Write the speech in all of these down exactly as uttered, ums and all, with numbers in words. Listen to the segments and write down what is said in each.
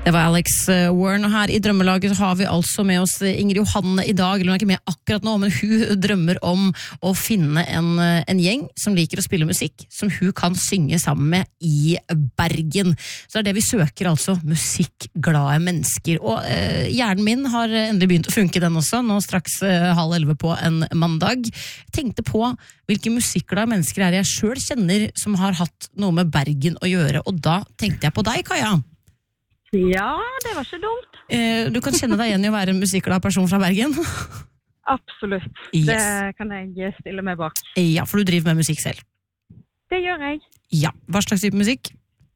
Det var Alex Warren, og her i Drømmelaget har vi altså med oss Ingrid Johanne i dag. Hun er ikke med akkurat nå, men hun drømmer om å finne en, en gjeng som liker å spille musikk, som hun kan synge sammen med i Bergen. Så det er det vi søker, altså musikkglade mennesker. Og eh, hjernen min har endelig begynt å funke den også, nå straks eh, halv elleve på en mandag. Jeg tenkte på hvilke musikkglade mennesker er jeg selv kjenner som har hatt noe med Bergen å gjøre, og da tenkte jeg på deg, Kaja. Ja, det var ikke dumt. Eh, du kan kjenne deg igjen i å være en musikkglad person fra Bergen? Absolutt. Yes. Det kan jeg stille meg bak. Ja, for du driver med musikk selv. Det gjør jeg. Ja, hva slags type musikk?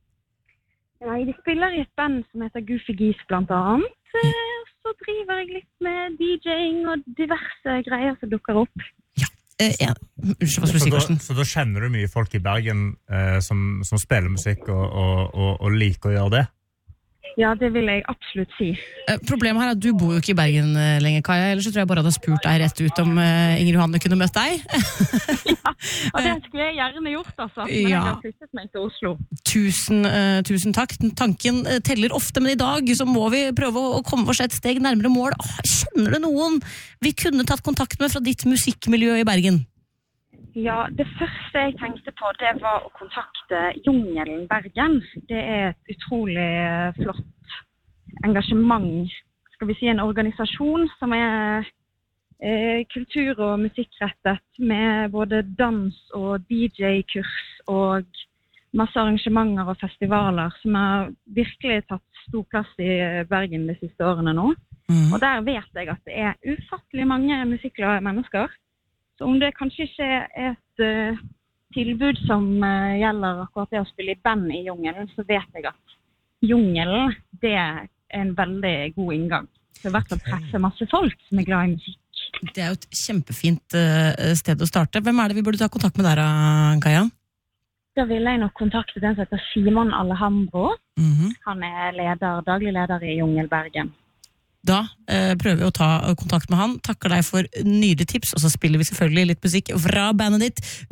Ja, jeg spiller i et band som heter Goofy Geese blant annet. Så driver jeg litt med DJing og diverse greier som dukker opp. Ja, eh, ja. Unnskyld, hva skulle du si, Karsten? Så da kjenner du mye folk i Bergen eh, som, som spiller musikk og, og, og, og liker å gjøre det? Ja, det vil jeg absolutt si. Eh, problemet her er at du bor jo ikke i Bergen eh, lenger, Kaja, ellers så tror jeg bare hadde spurt deg rett ut om eh, Ingrid Johanne kunne møtt deg. Ja, og det skulle jeg gjerne gjort, altså. Men Ja. jeg har flyttet meg til Oslo. Tusen, eh, tusen takk. Tanken eh, teller ofte, men i dag så må vi prøve å, å komme oss et steg nærmere mål. Åh, kjenner du noen vi kunne tatt kontakt med fra ditt musikkmiljø i Bergen? Ja, det første jeg tenkte på, det var å kontakte Jungelen Bergen. Det er et utrolig eh, flott engasjement, skal vi si en organisasjon som er eh, kultur- og musikkrettet med både dans og D J-kurs og masse arrangementer og festivaler som har virkelig tatt stor plass i Bergen de siste årene nå. Mm. Og der vet jeg at det er ufattelig mange musikkglade mennesker. Så om det kanskje ikke er et uh, tilbud som uh, gjelder akkurat det å spille i band i Jungelen, så vet jeg at Jungelen, det er en veldig god inngang. Det har vært å treffe masse folk som er glad i musikk. Det er jo et kjempefint uh, sted å starte. Hvem er det vi burde ta kontakt med der, Kaja? Da vil jeg nok kontakte den som heter Simon Alejandro. Mm-hmm. Han er leder, daglig leder i Jungel Bergen. Da eh, prøver vi å ta kontakt med han. Takker deg for nydelige tips, og så spiller vi selvfølgelig litt musikk fra bandet ditt.